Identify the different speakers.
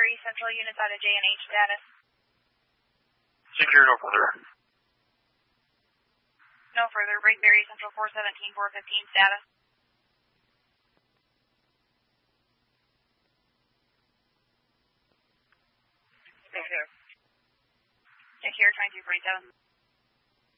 Speaker 1: Berry Central units out of J&H status.
Speaker 2: Secure no further.
Speaker 1: No further. Break Berry Central 417, 415 status.
Speaker 3: Take care.
Speaker 1: Take care, 2247.